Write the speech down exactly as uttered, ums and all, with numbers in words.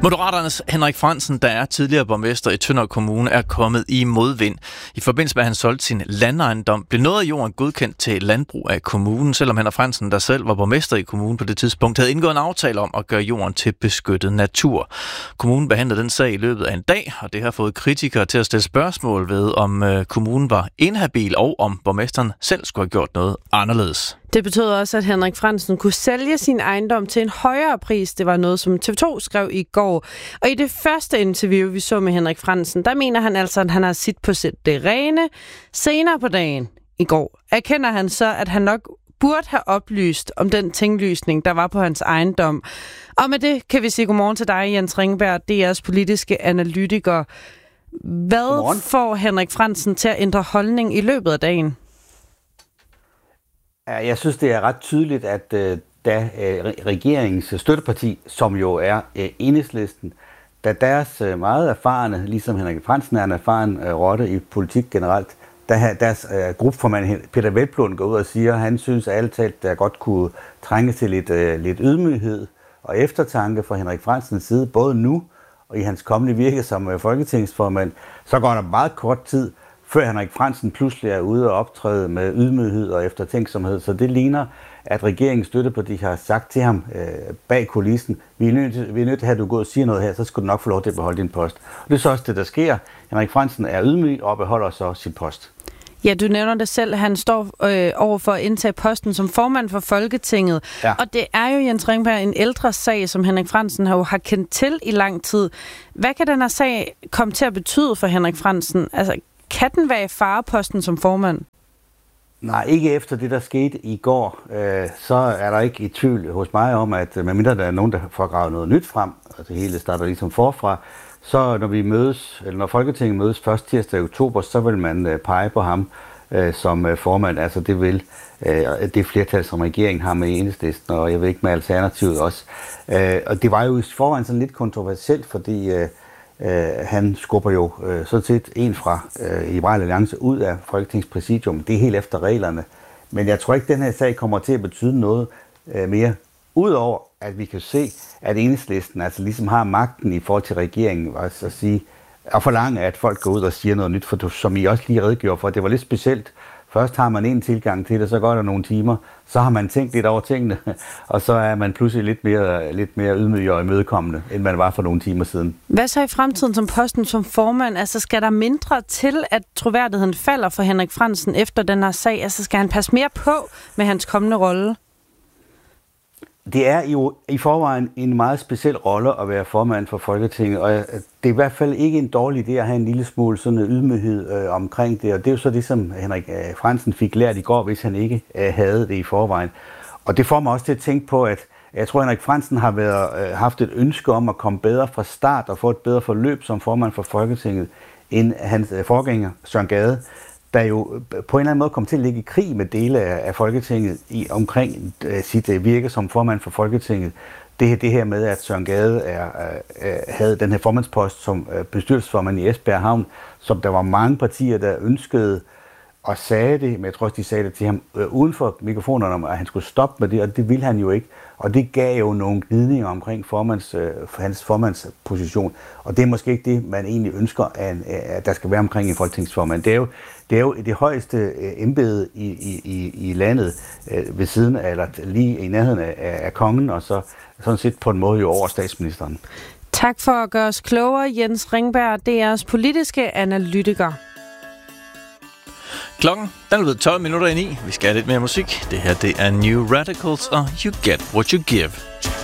Moderaternes Henrik Frandsen, der er tidligere borgmester i Tønder Kommune, er kommet i modvind. I forbindelse med, at han solgte sin landejendom, blev noget af jorden godkendt til landbrug af kommunen, selvom Henrik Frandsen, der selv var borgmester i kommunen på det tidspunkt, havde indgået en aftale om at gøre jorden til beskyttet natur. Kommunen behandlede den sag i løbet af en dag, og det har fået kritikere til at stille spørgsmål ved, om øh, kommunen var inhabil, og om borgmesteren selv skulle have gjort noget anderledes. Det betød også, at Henrik Frandsen kunne sælge sin ejendom til en højere pris. Det var noget, som T V to skrev i går. Og i det første interview, vi så med Henrik Frandsen, der mener han altså, at han har sit på det rene. Senere på dagen i går erkender han så, at han nok burde have oplyst om den tinglysning, der var på hans ejendom. Og med det kan vi sige godmorgen til dig, Jens Ringberg, D R's politiske analytiker. Hvad godmorgen. Får Henrik Frandsen til at ændre holdning i løbet af dagen? Jeg synes, det er ret tydeligt, at øh, da øh, regeringens støtteparti, som jo er øh, Enhedslisten, da deres øh, meget erfarne, ligesom Henrik Frandsen er en erfaren øh, rotte i politik generelt, da deres øh, gruppeformand Peter Velblom går ud og siger, at han synes at alle talt, der godt kunne trænge til lidt, øh, lidt ydmyghed og eftertanke fra Henrik Frandsens side, både nu og i hans kommende virke som øh, folketingsformand, så går der meget kort tid, før Henrik Frandsen pludselig er ude og optræde med ydmyghed og eftertænksomhed. Så det ligner, at regeringens støtteparti har sagt til ham øh, bag kulissen, vi er, nødt, vi er nødt til at have, at du går og siger noget her, så skal du nok få lov til at beholde din post. Og det er så også det, der sker. Henrik Frandsen er ydmyg og beholder så sin post. Ja, du nævner det selv. Han står øh, over for at indtage posten som formand for Folketinget. Ja. Og det er jo, Jens Ringberg, en ældre sag, som Henrik Frandsen har, har kendt til i lang tid. Hvad kan den her sag komme til at betyde for Henrik Frandsen? Altså, kan den være i fareposten som formand? Nej, ikke efter det, der skete i går. Øh, så er der ikke i tvivl hos mig om, at medmindre der er nogen, der får gravet noget nyt frem, og det hele starter ligesom forfra, så når vi mødes, eller når Folketinget mødes først tirsdag i oktober, så vil man øh, pege på ham øh, som øh, formand. Altså det vil øh, det flertal, som regeringen har med Enhedslisten, og jeg ved ikke med Alternativet også. Øh, og det var jo i forvejen sådan lidt kontroversielt, fordi øh, Uh, han skubber jo uh, sådan set en fra uh, Liberal Alliance ud af Folketingspræsidium. Det er helt efter reglerne. Men jeg tror ikke, at den her sag kommer til at betyde noget uh, mere. Udover at vi kan se, at Enhedslisten altså ligesom har magten i forhold til regeringen, altså at sige, og forlange, at folk går ud og siger noget nyt, for som I også lige redegjorde for, det var lidt specielt. Først har man en tilgang til det, så går der nogle timer, så har man tænkt lidt over tingene, og så er man pludselig lidt mere, lidt mere ydmyg og imødekommende, end man var for nogle timer siden. Hvad så i fremtiden som posten som formand? Altså skal der mindre til, at troværdigheden falder for Henrik Frandsen efter den her sag? Altså skal han passe mere på med hans kommende rolle? Det er jo i forvejen en meget speciel rolle at være formand for Folketinget, og det er i hvert fald ikke en dårlig idé at have en lille smule sådan en ydmyghed øh, omkring det, og det er jo så det, som Henrik øh, Frandsen fik lært i går, hvis han ikke øh, havde det i forvejen. Og det får mig også til at tænke på, at jeg tror, at Henrik Frandsen har været, øh, haft et ønske om at komme bedre fra start og få et bedre forløb som formand for Folketinget, end hans øh, forgænger, Søren Gade, der jo på en eller anden måde kom til at ligge i krig med dele af Folketinget i, omkring uh, sit uh, virke som formand for Folketinget. Det, det her med, at Søren Gade er, uh, havde den her formandspost som uh, bestyrelsesformand i Esbjerg Havn, som der var mange partier, der ønskede og sagde det, men jeg tror også, de sagde det til ham uh, uden for mikrofonerne, om at han skulle stoppe med det, og det ville han jo ikke. Og det gav jo nogle gnidninger omkring formands, uh, hans formandsposition, og det er måske ikke det, man egentlig ønsker, at, at der skal være omkring en folketingsformand. Det er jo Det er jo det højeste øh, embede i, i, i landet øh, ved siden af, eller lige i nærheden af, af kongen, og så sådan set på en måde jo over statsministeren. Tak for at gøre os klogere, Jens Ringberg, D R's politiske analytiker. Klokken den er blevet tolv minutter ind i. Vi skal have lidt mere musik. Det her det er New Radicals og You Get What You Give.